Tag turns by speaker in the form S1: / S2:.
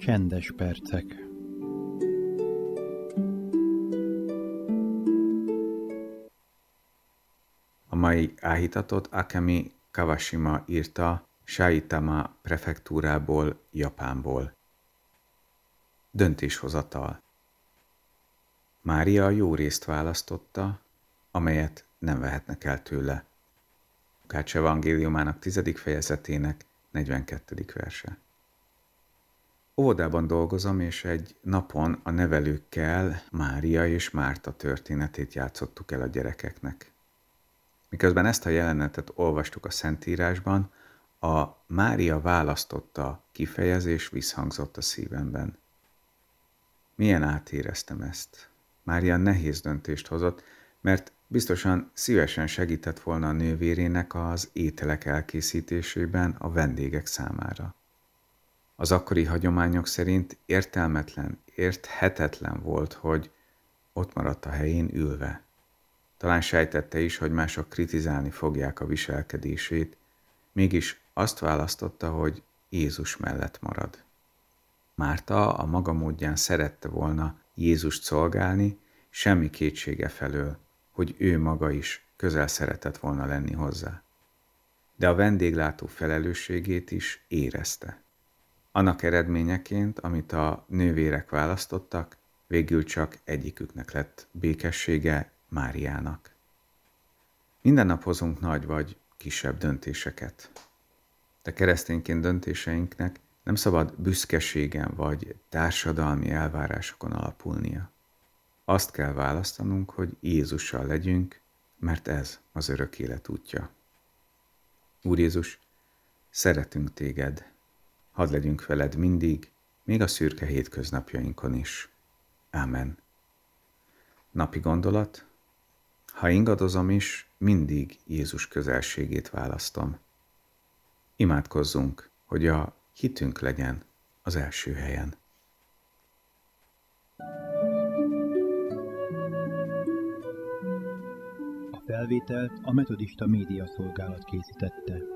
S1: Csendes percek.
S2: A mai áhítatot Akemi Kawashima írta Saitama prefektúrából, Japánból. Döntéshozatal. Mária jó részt választotta, amelyet nem vehetnek el tőle. Lukács evangéliumának 10. fejezetének 42. verse. Óvodában dolgozom, és egy napon a nevelőkkel Mária és Márta történetét játszottuk el a gyerekeknek. Miközben ezt a jelenetet olvastuk a Szentírásban, a Mária választotta kifejezés visszhangzott a szívemben. Milyen átéreztem ezt. Mária nehéz döntést hozott, mert biztosan szívesen segített volna a nővérének az ételek elkészítésében a vendégek számára. Az akkori hagyományok szerint értelmetlen, érthetetlen volt, hogy ott maradt a helyén ülve. Talán sejtette is, hogy mások kritizálni fogják a viselkedését, mégis azt választotta, hogy Jézus mellett marad. Márta a maga módján szerette volna Jézust szolgálni, semmi kétsége felől, hogy ő maga is közel szeretett volna lenni hozzá. De a vendéglátó felelősségét is érezte. Annak eredményeként, amit a nővérek választottak, végül csak egyiküknek lett békessége, Máriának. Minden nap hozunk nagy vagy kisebb döntéseket. De keresztényként döntéseinknek nem szabad büszkeségen vagy társadalmi elvárásokon alapulnia. Azt kell választanunk, hogy Jézussal legyünk, mert ez az örök élet útja. Úr Jézus, szeretünk téged, hadd legyünk veled mindig, még a szürke hétköznapjainkon is. Ámen. Napi gondolat: ha ingadozom is, mindig Jézus közelségét választom. Imádkozzunk, hogy a hitünk legyen az első helyen.
S1: A felvételt a Metodista Média Szolgálat készítette.